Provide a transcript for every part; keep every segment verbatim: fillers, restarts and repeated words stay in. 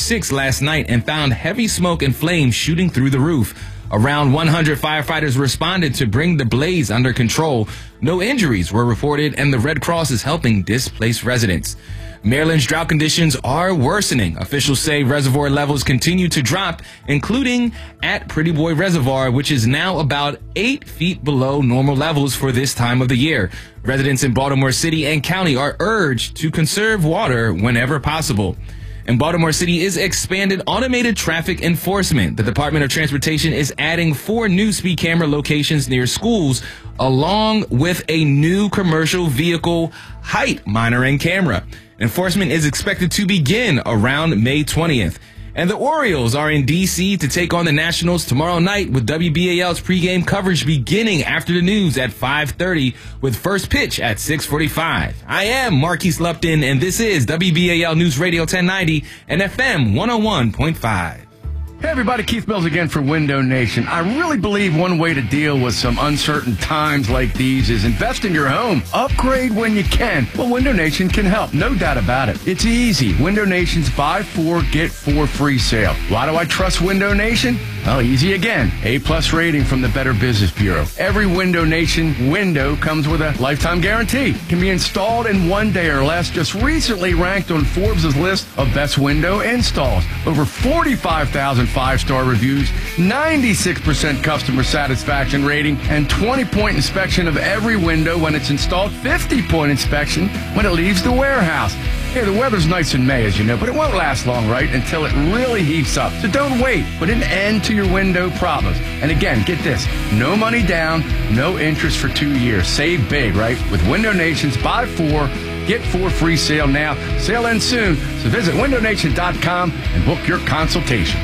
six last night and found heavy smoke and flames shooting through the roof. Around one hundred firefighters responded to bring the blaze under control. No injuries were reported, and the Red Cross is helping displaced residents. Maryland's drought conditions are worsening. Officials say reservoir levels continue to drop, including at Pretty Boy Reservoir, which is now about eight feet below normal levels for this time of the year. Residents in Baltimore City and County are urged to conserve water whenever possible. And Baltimore City is expanded automated traffic enforcement. The Department of Transportation is adding four new speed camera locations near schools, along with a new commercial vehicle height monitoring camera. Enforcement is expected to begin around May twentieth. And the Orioles are in D C to take on the Nationals tomorrow night, with W B A L's pregame coverage beginning after the news at five thirty with first pitch at six forty-five. I am Marquise Lupton, and this is W B A L News Radio ten ninety and F M one oh one point five. Hey everybody, Keith Mills again for Window Nation. I really believe one way to deal with some uncertain times like these is invest in your home. Upgrade when you can. Well, Window Nation can help, no doubt about it. It's easy. Window Nation's buy four, get four free sale. Why do I trust Window Nation? Well, easy again. A-plus rating from the Better Business Bureau. Every Window Nation window comes with a lifetime guarantee. Can be installed in one day or less. Just recently ranked on Forbes' list of best window installs. Over forty-five thousand five-star reviews, ninety-six percent customer satisfaction rating, and twenty-point inspection of every window when it's installed, fifty-point inspection when it leaves the warehouse. Hey, the weather's nice in May, as you know, but it won't last long, right, until it really heats up. So don't wait. Put an end to your window problems. And again, get this, no money down, no interest for two years. Save big, right? With Window Nation's buy four, get four free sale now. Sale ends soon, so visit window nation dot com and book your consultation.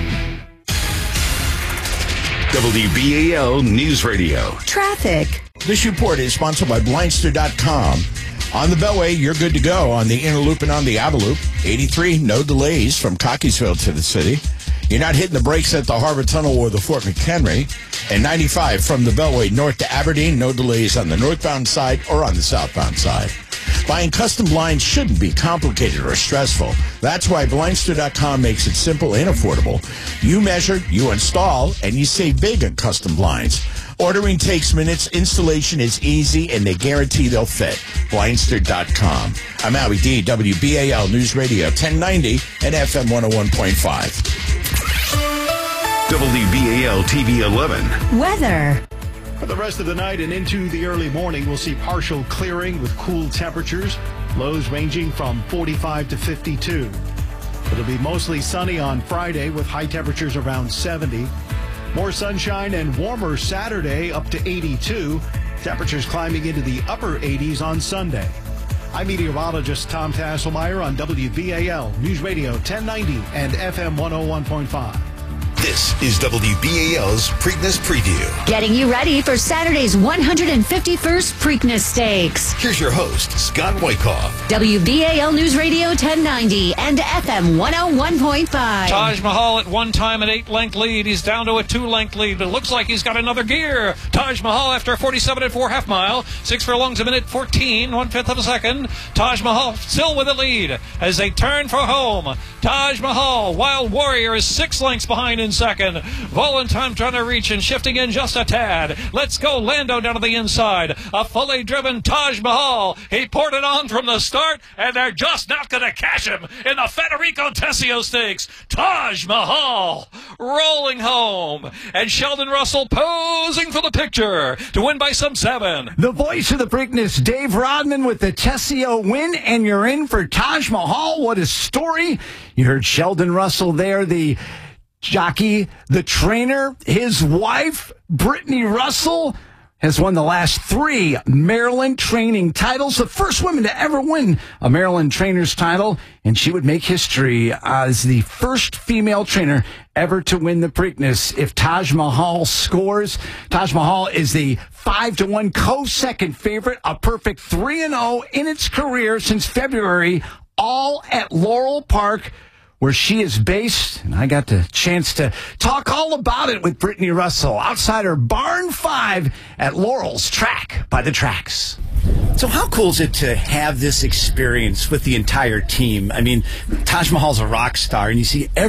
W B A L News Radio. Traffic. This report is sponsored by Blindster dot com. On the Beltway, you're good to go on the inner loop and on the outer loop. eighty-three, no delays from Cockeysville to the city. You're not hitting the brakes at the Harbor Tunnel or the Fort McHenry. And ninety-five from the Beltway north to Aberdeen, no delays on the northbound side or on the southbound side. Buying custom blinds shouldn't be complicated or stressful. That's why Blindster dot com makes it simple and affordable. You measure, you install, and you save big on custom blinds. Ordering takes minutes, installation is easy, and they guarantee they'll fit. Blindster dot com. I'm Howie D, W B A L News Radio ten ninety and F M one oh one point five. W B A L T V eleven. Weather. For the rest of the night and into the early morning, we'll see partial clearing with cool temperatures, lows ranging from forty-five to fifty-two. It'll be mostly sunny on Friday with high temperatures around seventy. More sunshine and warmer Saturday up to eighty-two. Temperatures climbing into the upper eighties on Sunday. I'm meteorologist Tom Tasselmeyer on W B A L News Radio ten ninety and F M one oh one point five. This is W B A L's Preakness Preview. Getting you ready for Saturday's one hundred fifty-first Preakness Stakes. Here's your host, Scott Wyckoff. W B A L News Radio ten ninety and F M one oh one point five. Taj Mahal at one time an eight-length lead. He's down to a two-length lead, but it looks like he's got another gear. Taj Mahal after a forty-seven and four half mile. Six furlongs a minute, fourteen, one-fifth of a second. Taj Mahal still with the lead as they turn for home. Taj Mahal, Wild Warrior, is six lengths behind in second. Volentime trying to reach and shifting in just a tad. Let's go Lando down to the inside. A fully driven Taj Mahal. He poured it on from the start, and they're just not going to cash him in the Federico Tessio Stakes. Taj Mahal rolling home, and Sheldon Russell posing for the picture to win by some seven. The voice of the Preakness, Dave Rodman with the Tessio win, and you're in for Taj Mahal. What a story. You heard Sheldon Russell there, the jockey, the trainer. His wife, Brittany Russell, has won the last three Maryland training titles, the first woman to ever win a Maryland trainer's title, and she would make history as the first female trainer ever to win the Preakness. If Taj Mahal scores, Taj Mahal is the five to one co-second favorite, a perfect three and oh in its career since February, all at Laurel Park, where she is based, and I got the chance to talk all about it with Brittany Russell outside her barn five at Laurel's Track by the Tracks. So how cool is it to have this experience with the entire team? I mean, Taj Mahal's a rock star, and you see every